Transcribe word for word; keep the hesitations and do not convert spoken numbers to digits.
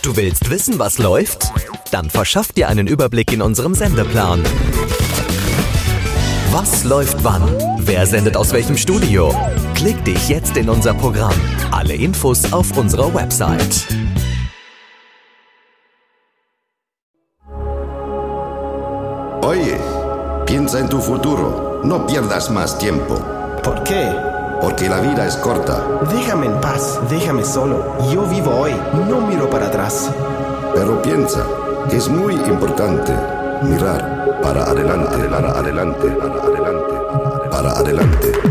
Du willst wissen, was läuft? Dann verschaff dir einen Überblick in unserem Sendeplan. Was läuft wann? Wer sendet aus welchem Studio? Klick dich jetzt in unser Programm. Alle Infos auf unserer Website. Oye, piensa en tu futuro. No pierdas más tiempo. ¿Por qué? Porque la vida es corta. Déjame en paz, déjame solo. Yo vivo hoy, no miro para atrás. Pero piensa que es muy importante mirar para adelante, para adelante, para adelante, para adelante.